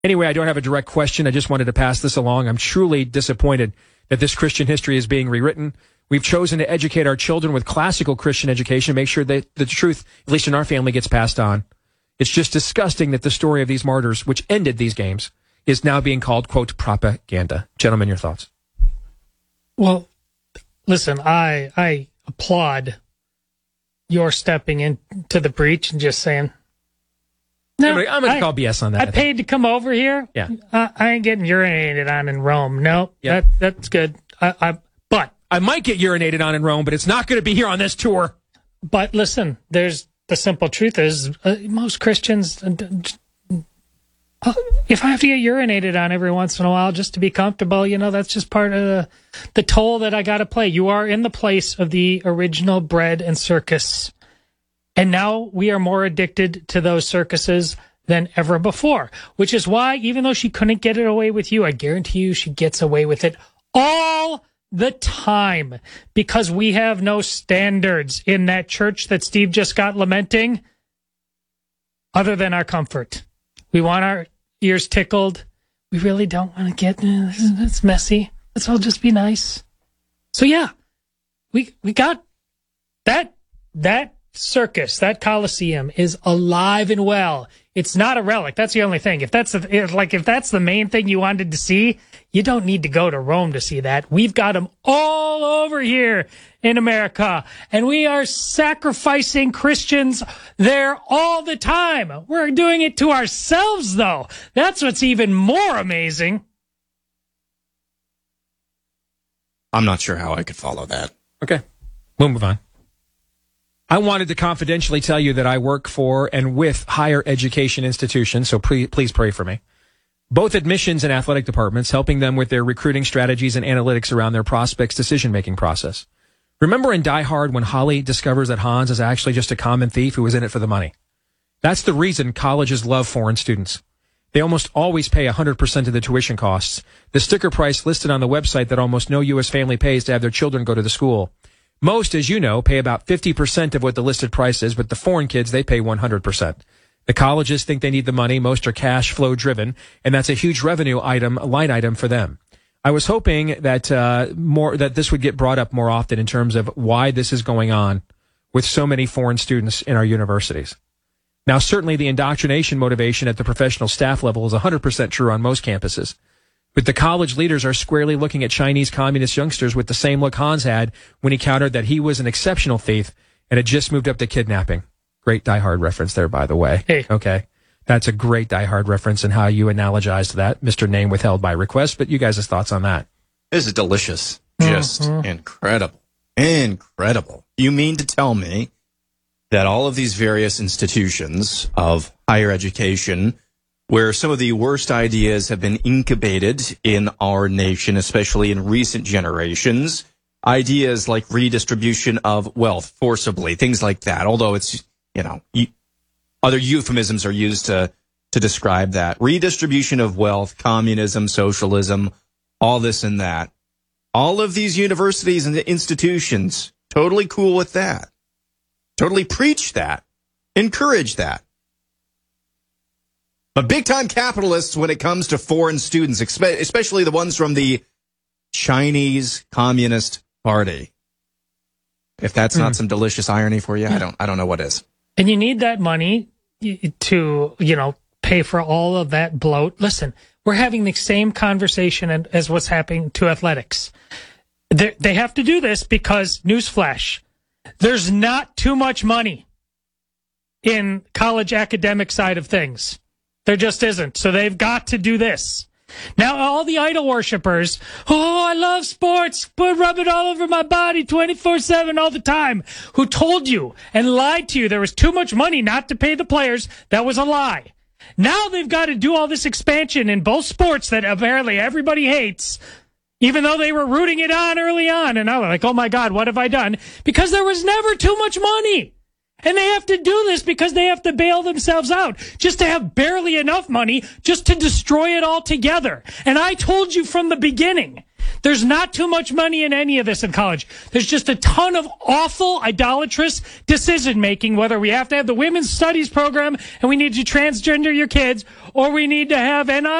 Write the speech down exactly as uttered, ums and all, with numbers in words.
Anyway, I don't have a direct question. I just wanted to pass this along. I'm truly disappointed that this Christian history is being rewritten. We've chosen to educate our children with classical Christian education, make sure that the truth, at least in our family, gets passed on. It's just disgusting that the story of these martyrs, which ended these games, is now being called, quote, propaganda. Gentlemen, your thoughts? Well, listen, I I applaud your stepping into the breach and just saying, no, I'm going to call B S on that. I, I paid to come over here. Yeah. Uh, I ain't getting urinated on in Rome. No, yeah. that that's good. I, I but I might get urinated on in Rome, but it's not going to be here on this tour. But listen, there's the simple truth is uh, most Christians, uh, uh, if I have to get urinated on every once in a while just to be comfortable, you know, that's just part of the, the toll that I got to play. You are in the place of the original bread and circus. And now we are more addicted to those circuses than ever before, which is why, even though she couldn't get it away with you, I guarantee you she gets away with it all the time because we have no standards in that church that Steve just got lamenting other than our comfort. We want our ears tickled. We really don't want to get, it's messy. Let's all just be nice. So yeah, we we got that, that circus, that Colosseum is alive and well. It's not a relic. That's the only thing. If that's the, if, like if that's the main thing you wanted to see, you don't need to go to Rome to see that. We've got them all over here in America, and we are sacrificing Christians there all the time. We're doing it to ourselves, though. That's what's even more amazing. I'm not sure how I could follow that. Okay, we'll move on. I wanted to confidentially tell you that I work for and with higher education institutions, so pre- please pray for me. Both admissions and athletic departments, helping them with their recruiting strategies and analytics around their prospects' decision-making process. Remember in Die Hard when Holly discovers that Hans is actually just a common thief who was in it for the money? That's the reason colleges love foreign students. They almost always pay one hundred percent of the tuition costs, the sticker price listed on the website that almost no U S family pays to have their children go to the school. Most, as you know, pay about fifty percent of what the listed price is, but the foreign kids, they pay one hundred percent. The colleges think they need the money. Most are cash flow driven, and that's a huge revenue item, line item for them. I was hoping that uh, more that this would get brought up more often in terms of why this is going on with so many foreign students in our universities. Now, certainly the indoctrination motivation at the professional staff level is one hundred percent true on most campuses. But the college leaders are squarely looking at Chinese communist youngsters with the same look Hans had when he countered that he was an exceptional thief and had just moved up to kidnapping. Great Die Hard reference there, by the way. Hey. Okay. That's a great Die Hard reference and how you analogized that. Mister Name withheld by request, but you guys' thoughts on that? This is delicious. Just mm-hmm. incredible. Incredible. You mean to tell me that all of these various institutions of higher education where some of the worst ideas have been incubated in our nation, especially in recent generations, ideas like redistribution of wealth forcibly, things like that, although it's, you know, other euphemisms are used to, to describe that. Redistribution of wealth, communism, socialism, all this and that. All of these universities and institutions, totally cool with that. Totally preach that. Encourage that. But big-time capitalists when it comes to foreign students, especially the ones from the Chinese Communist Party. If that's not mm. some delicious irony for you, I don't I don't know what is. And you need that money to, you know, pay for all of that bloat. Listen, we're having the same conversation as what's happening to athletics. They they have to do this because, newsflash, there's not too much money in college academic side of things. There just isn't. So they've got to do this. Now, all the idol worshipers, oh, I love sports, but rub it all over my body twenty-four seven all the time, who told you and lied to you there was too much money not to pay the players, that was a lie. Now they've got to do all this expansion in both sports that apparently everybody hates, even though they were rooting it on early on. And now they're like, oh, my God, what have I done? Because there was never too much money. And they have to do this because they have to bail themselves out just to have barely enough money just to destroy it all together. And I told you from the beginning There's not too much money in any of this in college. There's just a ton of awful, idolatrous decision-making, whether we have to have the women's studies program and we need to transgender your kids, or we need to have N I